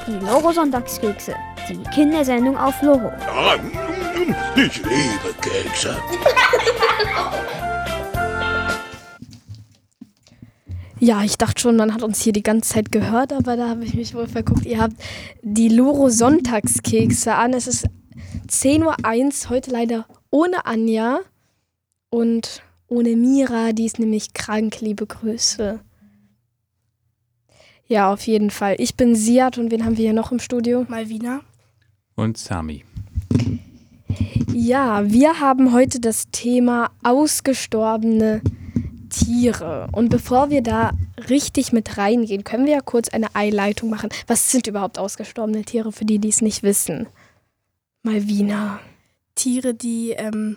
Die Loro-Sonntagskekse, die Kindersendung auf Loro. Ich liebe Kekse. Ja, ich dachte schon, man hat uns hier die ganze Zeit gehört, aber da habe ich mich wohl verguckt. Ihr habt die Loro-Sonntagskekse an. Es ist 10:01 Uhr, heute leider ohne Anja und ohne Mira, die ist nämlich krank, liebe Grüße. Ja, auf jeden Fall. Ich bin Siad und wen haben wir hier noch im Studio? Malvina. Und Sami. Ja, wir haben heute das Thema ausgestorbene Tiere. Und bevor wir da richtig mit reingehen, können wir ja kurz eine Einleitung machen. Was sind überhaupt ausgestorbene Tiere, für die es nicht wissen? Malvina. Tiere, die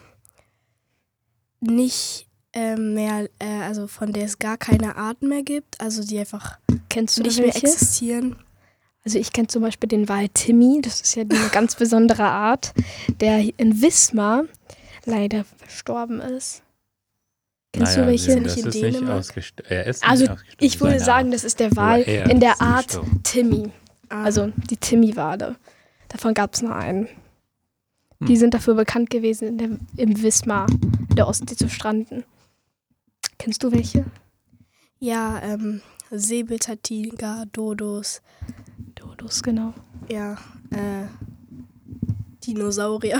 nicht mehr, also von der es gar keine Arten mehr gibt, also die einfach Kennst du nicht mehr welche? existieren. Also ich kenne zum Beispiel den Wal Timmy, das ist ja eine ganz besondere Art, der in Wismar leider verstorben ist. Kennst du welche? Das Nicht in ist nicht Dänemark? ausgestorben. Er ist Also nicht ausgestorben. ich würde Seine sagen, Art. das ist der Wal Nur er in der ist Art gestorben. Timmy. Also die Timmy-Wale. Davon gab es nur einen. Die sind dafür bekannt gewesen, im Wismar, in der Ostsee zu stranden. Kennst du welche? Ja, Säbelzahntiger, Dodos, Dodos, genau. ja, Dinosaurier.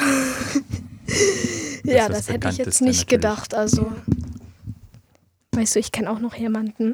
Ja, das das hätte ich jetzt Bekannteste nicht natürlich. gedacht. Also, weißt du, ich kenne auch noch jemanden.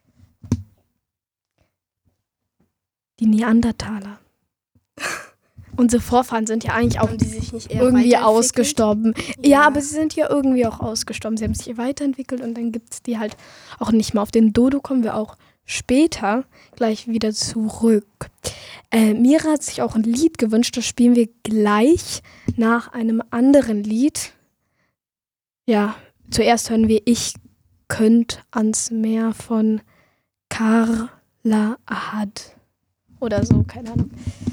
Die Neandertaler. Unsere Vorfahren sind ja eigentlich auch Haben die sich nicht eher irgendwie weiterentwickelt? ausgestorben. Ja, Ja. aber sie sind ja irgendwie auch ausgestorben. Sie haben sich weiterentwickelt und dann gibt es die halt auch nicht mehr. Auf den Dodo kommen wir auch später gleich wieder zurück. Mira hat sich auch ein Lied gewünscht, das spielen wir gleich nach einem anderen Lied. Ja, zuerst hören wir Ich könnt ans Meer von Carla Ahad. Oder so, keine Ahnung.